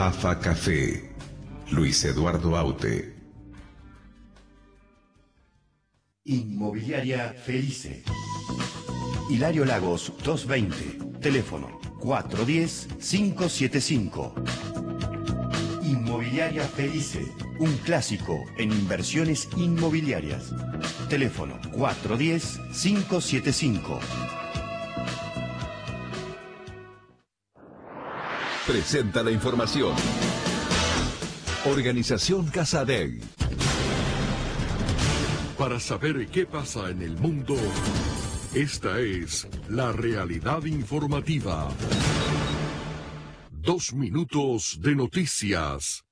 Jafa Café. Luis Eduardo Aute. Inmobiliaria Felice. Hilario Lagos 220. Teléfono 410-575. Inmobiliaria Felice. Un clásico en inversiones inmobiliarias. Teléfono 410-575. Presenta la información. Organización Casadei. Para saber qué pasa en el mundo, esta es la realidad informativa. 2 minutos de noticias.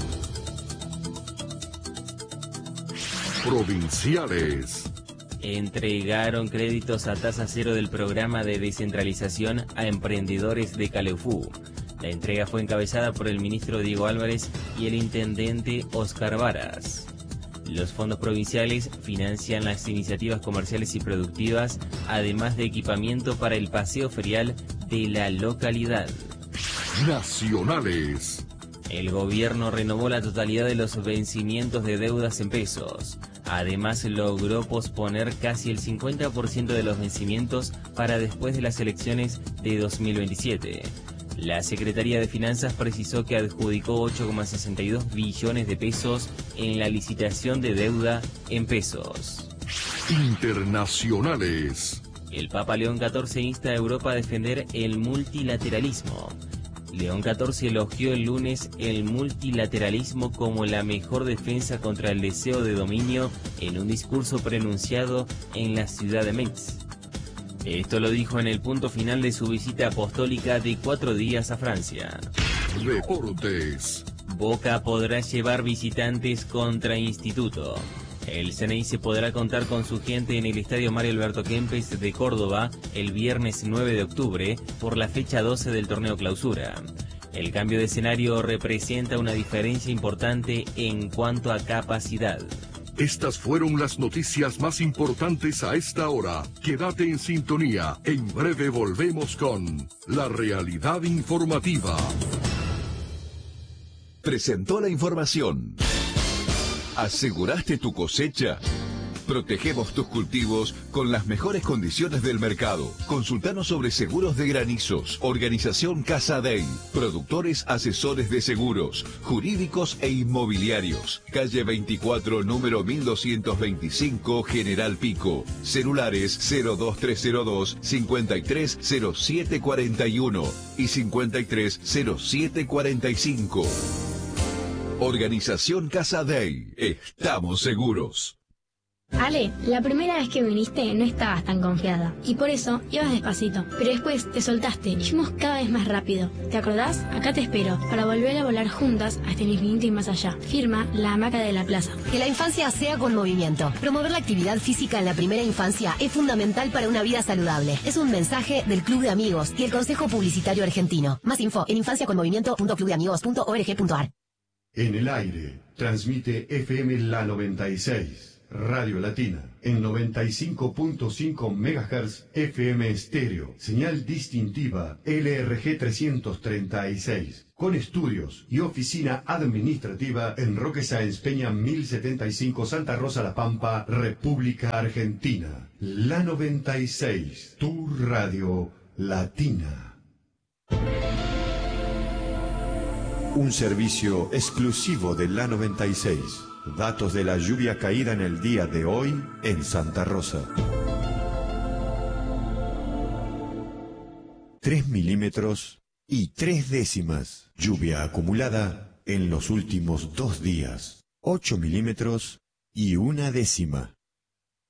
Provinciales. Entregaron créditos a tasa cero del programa de descentralización a emprendedores de Calefú. La entrega fue encabezada por el ministro Diego Álvarez y el intendente Oscar Varas. Los fondos provinciales financian las iniciativas comerciales y productivas, además de equipamiento para el paseo ferial de la localidad. Nacionales. El gobierno renovó la totalidad de los vencimientos de deudas en pesos. Además, logró posponer casi el 50% de los vencimientos para después de las elecciones de 2027. La Secretaría de Finanzas precisó que adjudicó 8,62 billones de pesos en la licitación de deuda en pesos. Internacionales. El Papa León XIV insta a Europa a defender el multilateralismo. León XIV elogió el lunes el multilateralismo como la mejor defensa contra el deseo de dominio en un discurso pronunciado en la ciudad de Metz. Esto lo dijo en el punto final de su visita apostólica de 4 días a Francia. Deportes. Boca podrá llevar visitantes contra Instituto. El CNI se podrá contar con su gente en el Estadio Mario Alberto Kempes de Córdoba el viernes 9 de octubre por la fecha 12 del torneo clausura. El cambio de escenario representa una diferencia importante en cuanto a capacidad. Estas fueron las noticias más importantes a esta hora. Quédate en sintonía. En breve volvemos con la realidad informativa. Presentó la información. ¿Aseguraste tu cosecha? Protegemos tus cultivos con las mejores condiciones del mercado. Consultanos sobre seguros de granizos. Organización Casadei. Productores asesores de seguros, jurídicos e inmobiliarios. Calle 24, número 1225, General Pico. Celulares 02302 530741 y 530745. Organización Casadei. Estamos seguros. Ale, la primera vez que viniste no estabas tan confiada y por eso ibas despacito, pero después te soltaste y fuimos cada vez más rápido. ¿Te acordás? Acá te espero para volver a volar juntas hasta el infinito y más allá. Firma La Hamaca de la Plaza. Que la infancia sea con movimiento. Promover la actividad física en la primera infancia es fundamental para una vida saludable. Es un mensaje del Club de Amigos y el Consejo Publicitario Argentino. Más info en infanciaconmovimiento.clubdeamigos.org.ar. En el aire, transmite FM La 96. Radio Latina, en 95.5 MHz FM estéreo, señal distintiva LRG 336, con estudios y oficina administrativa en Roque Sáenz Peña 1075 Santa Rosa La Pampa, República Argentina. La 96, tu radio latina. Un servicio exclusivo de La 96. Datos de la lluvia caída en el día de hoy en Santa Rosa. 3 milímetros y 3 décimas. Lluvia acumulada en los últimos 2 días. 8 milímetros y 1 décima.